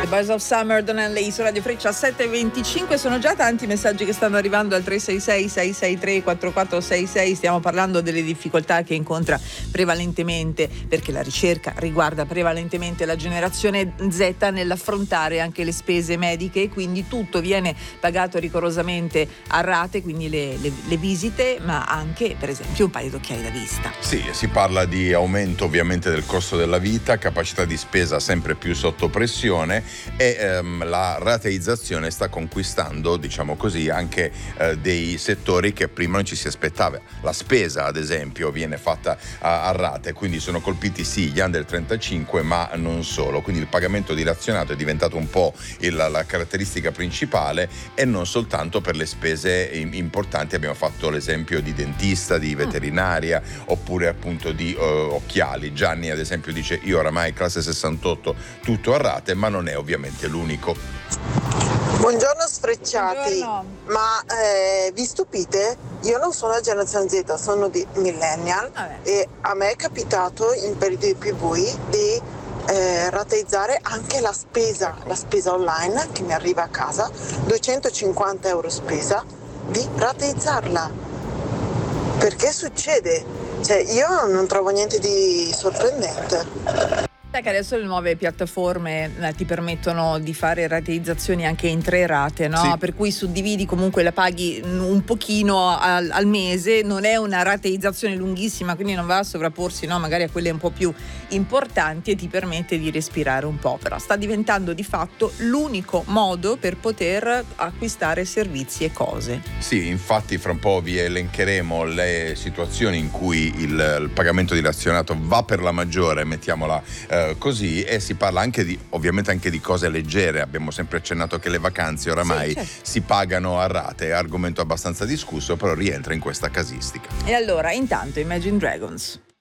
The Boys of Summer, Don Henley su Radio Freccia 7:25. Sono già tanti i messaggi che stanno arrivando al 366-663-4466. Stiamo parlando delle difficoltà che incontra prevalentemente, perché la ricerca riguarda prevalentemente la generazione Z, nell'affrontare anche le spese mediche, quindi tutto viene pagato rigorosamente a rate, quindi le visite, ma anche per esempio un paio d'occhiali da vista. Sì, si parla di aumento ovviamente del costo della vita, capacità di spesa sempre più sotto pressione e la rateizzazione sta conquistando, diciamo così, anche dei settori che prima non ci si aspettava. La spesa, ad esempio, viene fatta a rate, quindi sono colpiti sì gli under 35, ma non solo. Quindi il pagamento dilazionato è diventato un po' la caratteristica principale, e non soltanto per le spese importanti. Abbiamo fatto l'esempio di dentista, di veterinaria, oppure appunto di occhiali. Gianni ad esempio dice: io oramai classe 68 tutto a rate, ma non è ovviamente l'unico. Buongiorno sfrecciati. Buongiorno. Ma vi stupite? Io non sono la generazione Z, sono di millennial. E a me è capitato in periodi più bui di rateizzare anche la spesa online che mi arriva a casa, 250 euro spesa, di rateizzarla. Perché succede? Cioè, io non trovo niente di sorprendente. Sai che adesso le nuove piattaforme ti permettono di fare rateizzazioni anche in 3 rate, no? Sì. Per cui suddividi, comunque la paghi un pochino al mese, non è una rateizzazione lunghissima, quindi non va a sovrapporsi, no? Magari a quelle un po' più importanti, e ti permette di respirare un po'. Però sta diventando di fatto l'unico modo per poter acquistare servizi e cose. Sì, infatti fra un po' vi elencheremo le situazioni in cui il pagamento dilazionato va per la maggiore, mettiamola così, e si parla anche ovviamente anche di cose leggere. Abbiamo sempre accennato che le vacanze oramai Sì, certo, si pagano a rate, è argomento abbastanza discusso, però rientra in questa casistica. E allora, intanto, Imagine Dragons.